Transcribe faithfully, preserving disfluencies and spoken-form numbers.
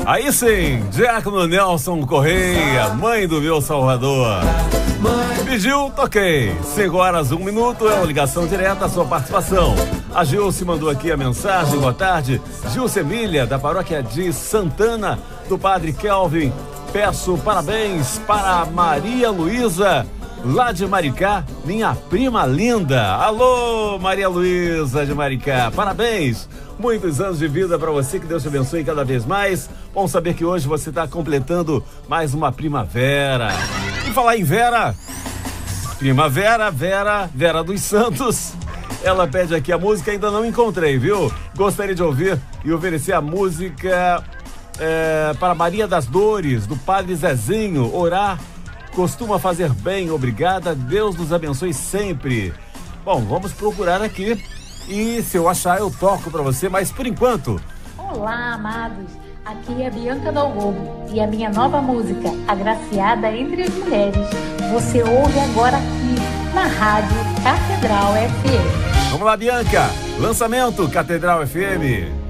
Aí sim, Diácono Nelson Correia, mãe do meu Salvador. Pediu, toquei. cinco horas, um minuto, é uma ligação direta à sua participação. A Gilce mandou aqui a mensagem, boa tarde. Gilce Emília, da paróquia de Santana, do Padre Kelvin. Peço parabéns para a Maria Luísa, lá de Maricá, minha prima linda. Alô, Maria Luísa de Maricá, parabéns. Muitos anos de vida para você, que Deus te abençoe cada vez mais. Bom saber que hoje você está completando mais uma primavera. E falar em Vera, primavera, Vera, Vera dos Santos. Ela pede aqui a música, ainda não encontrei, viu? Gostaria de ouvir e oferecer a música é, para Maria das Dores, do Padre Zezinho. Orar costuma fazer bem, obrigada, Deus nos abençoe sempre. Bom, vamos procurar aqui e se eu achar eu toco para você, mas por enquanto... Olá, amados, aqui é Bianca Dalgobo e a minha nova música, Agraciada Entre as Mulheres, você ouve agora aqui na Rádio Catedral F M. Vamos lá, Bianca, lançamento Catedral F M.